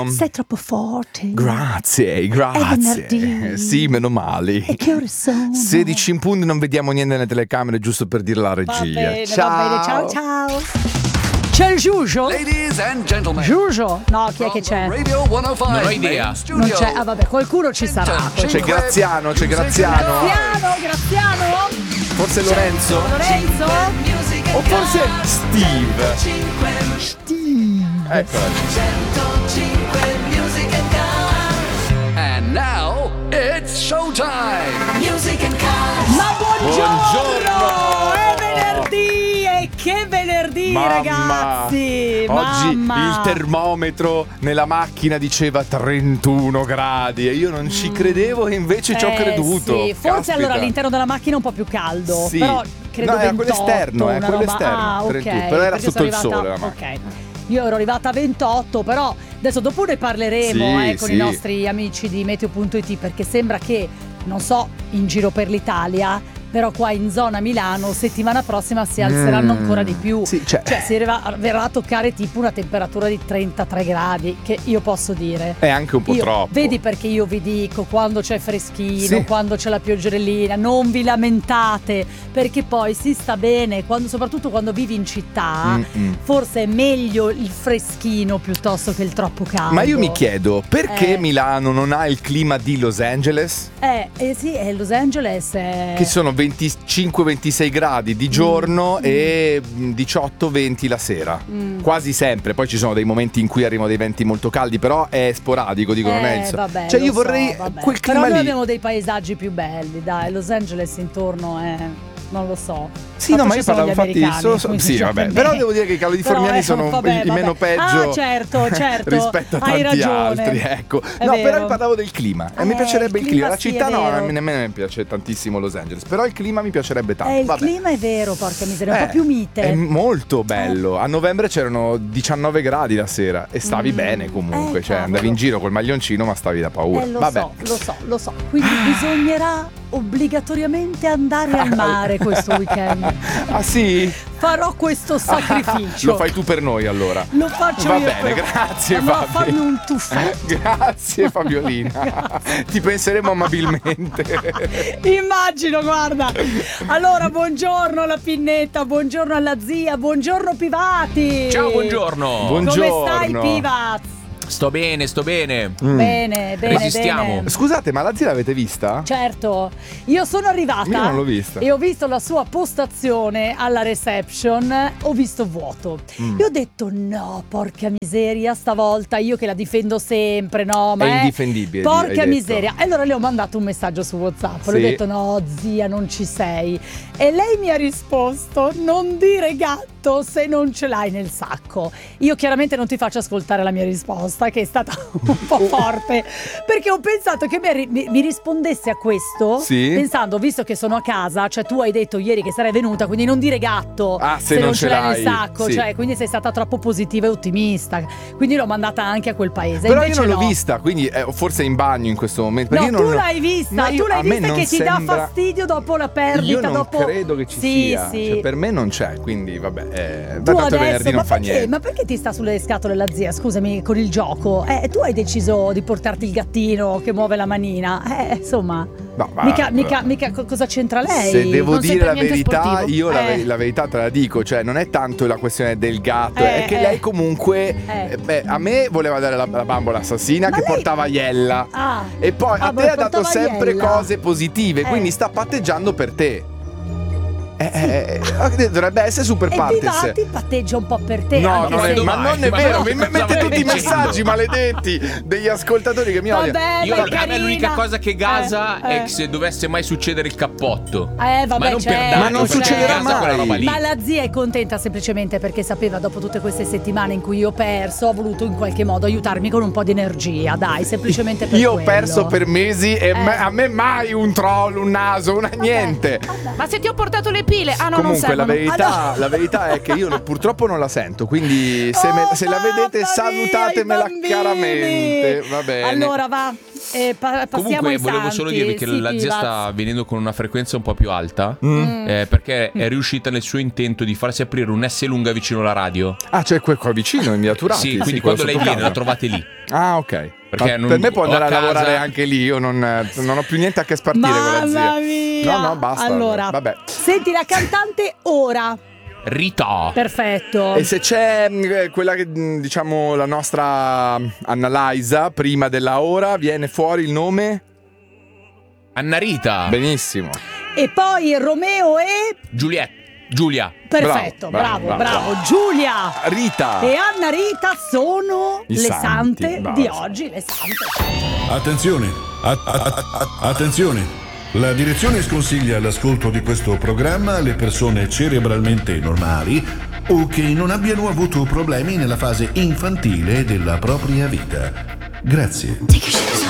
Sei troppo forte. Grazie. È venerdì. Sì, meno male. E che ore sono? 16 in punto, non vediamo niente nelle telecamere, giusto per dire la regia. Va bene, ciao. ciao. C'è il Giugio? Ladies and gentlemen. Giugio? No, chi è che c'è? Radio 105. Non ho idea. Non c'è. Ah, vabbè, qualcuno ci sarà. C'è Graziano. Graziano? Forse Lorenzo? O forse Steve? Eccola. And now it's showtime. Music and Cars. Ma buongiorno! Buongiorno! È venerdì! E che venerdì, ragazzi! Oggi Mamma. il termometro nella macchina diceva 31 gradi e io non ci credevo e invece ci ho creduto. Sì. Forse Caspita. allora all'interno della macchina è un po' più caldo. Sì. Però credo No, era 28, quell'esterno, una quello roba. esterno, Ah, ok. 31, però era perché sotto sono il sole la arrivata. Ok. Io ero arrivata a 28, però adesso dopo ne parleremo Sì, con sì. i nostri amici di Meteo.it, perché sembra che, non so, in giro per l'Italia, però qua in zona Milano settimana prossima si alzeranno ancora di più. Sì, cioè si verrà a toccare tipo una temperatura di 33 gradi, che io posso dire. è anche un po' troppo. Vedi perché io vi dico, quando c'è freschino, Sì. quando c'è la pioggerellina, non vi lamentate, perché poi si sta bene, soprattutto quando vivi in città, forse è meglio il freschino piuttosto che il troppo caldo. Ma io mi chiedo, perché Eh. Milano non ha il clima di Los Angeles? Sì, è Los Angeles. Che sono 25-26 gradi di giorno e 18-20 la sera. Quasi sempre. Poi ci sono dei momenti in cui arrivano dei venti molto caldi, però è sporadico, dico, non è il vabbè, cioè lo io so, vorrei vabbè. quel clima Però noi lì. abbiamo dei paesaggi più belli, dai, Los Angeles intorno è... non lo so. Sì, no, ma io ci sono parlavo gli infatti americani, sì, cioè, vabbè. per Però me. devo dire che i californiani Però, sono vabbè, i meno peggio. Ah, certo. rispetto a Hai tanti ragione. altri, ecco. È No, vero. però io parlavo del clima. E mi piacerebbe il clima. La sì, città è no, vero. nemmeno mi piace tantissimo Los Angeles, però il clima mi piacerebbe tanto. Il Vabbè. clima è vero, porca miseria, un po' più mite. È molto bello. A novembre c'erano 19 gradi la sera e stavi bene comunque, cioè cavolo. andavi in giro col maglioncino ma stavi da paura. Vabbè. Lo so. Quindi bisognerà obbligatoriamente andare al mare questo weekend. Ah sì? Farò questo sacrificio. Lo fai tu per noi allora. Lo faccio Va io. bene, però. grazie Andrò a Fabio. farmi un tuffo. Grazie Fabiolina. Ti penseremo amabilmente. Immagino, guarda. Allora, buongiorno alla Pinnetta, buongiorno alla zia, buongiorno Pivati. Ciao, buongiorno. Buongiorno. Come stai, Pivaz? Sto bene. Bene, Resistiamo. bene. Scusate, ma la zia l'avete vista? Certo, io sono arrivata Io non l'ho vista. e ho visto la sua postazione alla reception, ho visto vuoto. E ho detto no, porca miseria, stavolta io che la difendo sempre, no, ma È indifendibile, hai porca detto. miseria. E allora le ho mandato un messaggio su WhatsApp, le ho Sì. detto no, zia, non ci sei. E lei mi ha risposto non dire gatto se non ce l'hai nel sacco. Io chiaramente non ti faccio ascoltare la mia risposta, che è stata un po' forte, perché ho pensato che mi rispondesse a questo, Sì. pensando, visto che sono a casa, cioè tu hai detto ieri che sarei venuta, quindi non dire gatto Se non ce l'hai l'hai, nel sacco, sì. cioè quindi sei stata troppo positiva e ottimista, quindi l'ho mandata anche a quel paese. Però io Invece non l'ho no. vista, quindi forse è in bagno in questo momento. No, perché io tu non l'hai vista, Ma io- tu l'hai a me vista non che ti dà sembra- fastidio dopo la perdita. Io non dopo... credo che ci Sì, sia. sì. Cioè, per me non c'è, quindi vabbè. Tu Tanto adesso, venerdì non fa niente. Ma perché ti sta sulle scatole la zia? Scusami, con il gioco. Tu hai deciso di portarti il gattino che muove la manina. Insomma. No, ma- Mica cosa c'entra lei? Se devo Non sei dire per la niente verità, sportivo. io la verità te la dico, cioè non è tanto la questione del gatto, è che lei comunque, a me voleva dare la bambola assassina Ma che lei- portava Iella. Ah. E poi a te ha dato portava sempre Iella. cose positive, quindi sta patteggiando per te. Dovrebbe essere super E partes. Pivati patteggia un po' per te. No, anche se- ma non è Ma vero, no, mi cosa mette stai tutti i dicendo? messaggi maledetti degli ascoltatori che mi odiano. Vabbè, Io, ma è a me carina. l'unica cosa che gasa è Eh. che se dovesse mai succedere il cappotto. Vabbè, ma non certo, per danno, Ma non perché succederà gasa quella mai. roba lì. Ma la zia è contenta semplicemente perché sapeva, dopo tutte queste settimane in cui io ho perso, ha voluto in qualche modo aiutarmi con un po' di energia, dai, semplicemente per Io ho quello. perso per mesi e a me mai un troll, un naso, niente. Ma se ti ho portato le pile? Ah no, non Comunque la servono. la verità è che io purtroppo non la sento, quindi se la vedete mamma mia, salutatemela i bambini. caramente, va bene. Allora va. passiamo Comunque ai volevo santi. solo dirvi che Sì, la zia Pivaz. sta venendo con una frequenza un po' più alta, perché è riuscita nel suo intento di farsi aprire un S lunga vicino alla radio. Ah, cioè qua vicino in via Turati. Sì, quindi quello quando lei sotto viene casa. la trovate lì. Ah, ok. Perché Ma non- per me può o andare a a casa- lavorare anche lì. Io non ho più niente a che spartire con la zia. Mamma mia. No, basta. Allora, Vabbè. senti la cantante ora. Rita. Perfetto. E se c'è quella che diciamo la nostra Annalisa prima della ora, viene fuori il nome? Anna Rita. Benissimo. E poi Romeo e... Giulia. Perfetto, Bravo. bravo. Giulia Rita. e Anna Rita sono I le santi, sante bravo. di oggi, le sante. Attenzione, attenzione. La direzione sconsiglia l'ascolto di questo programma alle persone cerebralmente normali o che non abbiano avuto problemi nella fase infantile della propria vita. Grazie.